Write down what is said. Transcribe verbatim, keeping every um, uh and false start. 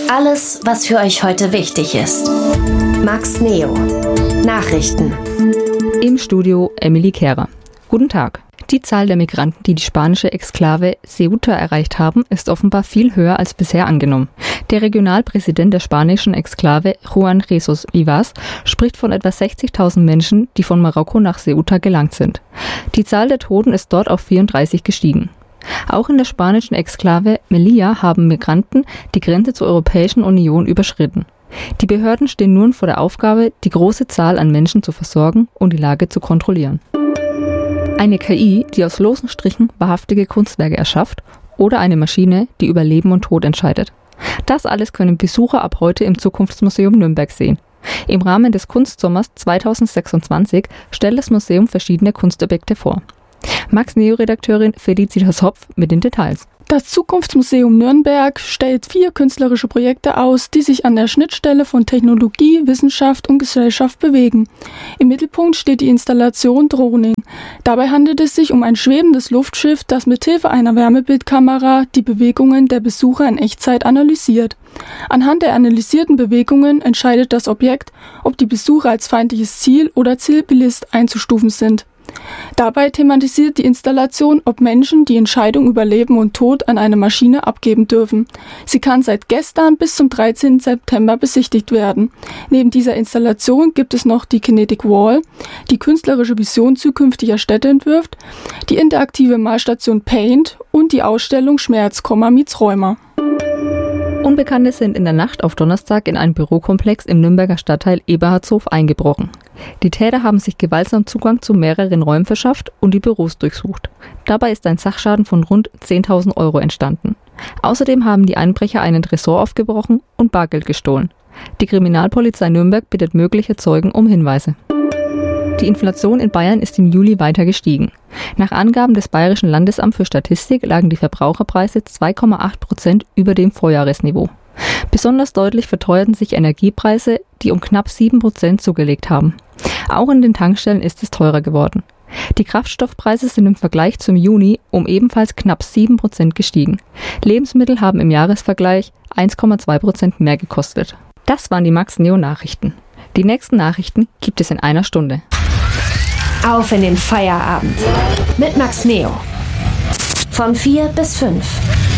Alles, was für euch heute wichtig ist. Max Neo. Nachrichten. Im Studio Emily Kehrer. Guten Tag. Die Zahl der Migranten, die die spanische Exklave Ceuta erreicht haben, ist offenbar viel höher als bisher angenommen. Der Regionalpräsident der spanischen Exklave, Juan Jesus Vivas, spricht von etwa sechzigtausend Menschen, die von Marokko nach Ceuta gelangt sind. Die Zahl der Toten ist dort auf vierunddreißig gestiegen. Auch in der spanischen Exklave Melilla haben Migranten die Grenze zur Europäischen Union überschritten. Die Behörden stehen nun vor der Aufgabe, die große Zahl an Menschen zu versorgen und die Lage zu kontrollieren. Eine K I, die aus losen Strichen wahrhaftige Kunstwerke erschafft, oder eine Maschine, die über Leben und Tod entscheidet. Das alles können Besucher ab heute im Zukunftsmuseum Nürnberg sehen. Im Rahmen des Kunstsommers zweitausendsechsundzwanzig stellt das Museum verschiedene Kunstobjekte vor. Max Neo-Redakteurin Felicitas Hopf mit den Details. Das Zukunftsmuseum Nürnberg stellt vier künstlerische Projekte aus, die sich an der Schnittstelle von Technologie, Wissenschaft und Gesellschaft bewegen. Im Mittelpunkt steht die Installation Droning. Dabei handelt es sich um ein schwebendes Luftschiff, das mithilfe einer Wärmebildkamera die Bewegungen der Besucher in Echtzeit analysiert. Anhand der analysierten Bewegungen entscheidet das Objekt, ob die Besucher als feindliches Ziel oder Zivilist einzustufen sind. Dabei thematisiert die Installation, ob Menschen die Entscheidung über Leben und Tod an eine Maschine abgeben dürfen. Sie kann seit gestern bis zum dreizehnten September besichtigt werden. Neben dieser Installation gibt es noch die Kinetic Wall, die künstlerische Vision zukünftiger Städte entwirft, die interaktive Malstation Paint und die Ausstellung Schmerz, meets Rheuma. Unbekannte sind in der Nacht auf Donnerstag in einen Bürokomplex im Nürnberger Stadtteil Eberhardshof eingebrochen. Die Täter haben sich gewaltsam Zugang zu mehreren Räumen verschafft und die Büros durchsucht. Dabei ist ein Sachschaden von rund zehntausend Euro entstanden. Außerdem haben die Einbrecher einen Tresor aufgebrochen und Bargeld gestohlen. Die Kriminalpolizei Nürnberg bittet mögliche Zeugen um Hinweise. Die Inflation in Bayern ist im Juli weiter gestiegen. Nach Angaben des Bayerischen Landesamts für Statistik lagen die Verbraucherpreise zwei Komma acht Prozent über dem Vorjahresniveau. Besonders deutlich verteuerten sich Energiepreise, die um knapp sieben Prozent zugelegt haben. Auch in den Tankstellen ist es teurer geworden. Die Kraftstoffpreise sind im Vergleich zum Juni um ebenfalls knapp sieben Prozent gestiegen. Lebensmittel haben im Jahresvergleich eins Komma zwei Prozent mehr gekostet. Das waren die Max Neo Nachrichten. Die nächsten Nachrichten gibt es in einer Stunde. Auf in den Feierabend mit Max Neo. Von vier bis fünf.